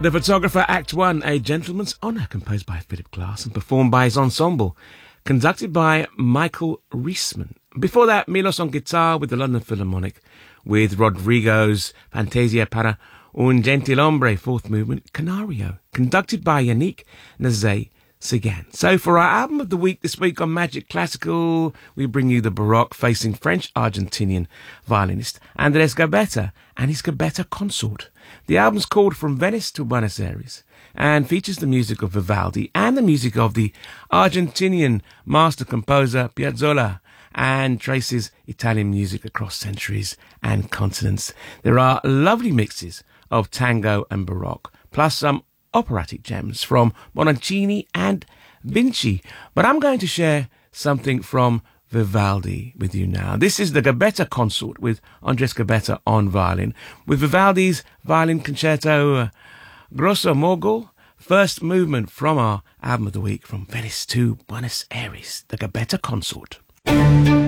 The Photographer, Act 1, A Gentleman's Honour, composed by Philip Glass and performed by his ensemble, conducted by Michael Riesman. Before that, Milos on guitar with the London Philharmonic, with Rodrigo's Fantasia para un Gentilhombre, fourth movement, Canario, conducted by Yannick Nézet-Séguin. So for our album of the week this week on Magic Classical, we bring you the Baroque facing French-Argentinian violinist Andrés Gambetta and his Gambetta Consort. The album's called From Venice to Buenos Aires and features the music of Vivaldi and the music of the Argentinian master composer Piazzolla, and traces Italian music across centuries and continents. There are lovely mixes of tango and Baroque, plus some operatic gems from Bononcini and Vinci. But I'm going to share something from Vivaldi with you now. This is the Gambetta Consort with Andrés Gambetta on violin, with Vivaldi's Violin Concerto Grosso Mogul, first movement from our album of the week, From Venice to Buenos Aires, the Gambetta Consort.